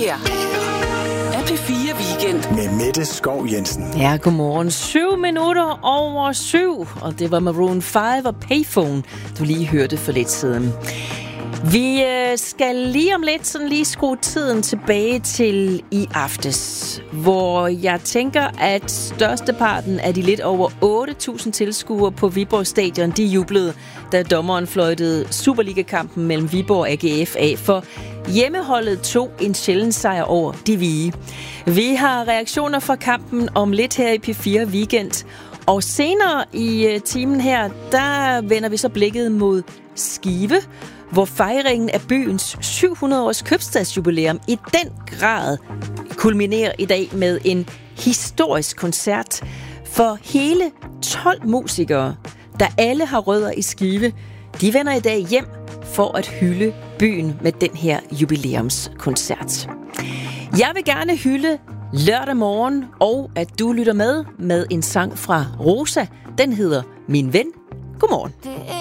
her er P4 Weekend med Mette Skov Jensen. Ja, godmorgen. 7:07, og det var Maroon 5 og Payphone, du lige hørte for lidt siden. Vi skal lige om lidt sådan lige skrue tiden tilbage til i aftes, hvor jeg tænker, at størsteparten af de lidt over 8.000 tilskuere på Viborg Stadion, de jublede, da dommeren fløjtede Superliga-kampen mellem Viborg og AGF af, for hjemmeholdet tog en sjælden sejr over de hvide. Vi har reaktioner fra kampen om lidt her i P4 Weekend, og senere i timen her, der vender vi så blikket mod Skive, hvor fejringen af byens 700-års købstadsjubilæum i den grad kulminerer i dag med en historisk koncert for hele 12 musikere, der alle har rødder i Skive. De vender i dag hjem for at hylde byen med den her jubilæumskoncert. Jeg vil gerne hylde lørdag morgen, og at du lytter med en sang fra Rosa. Den hedder Min Ven. Godmorgen.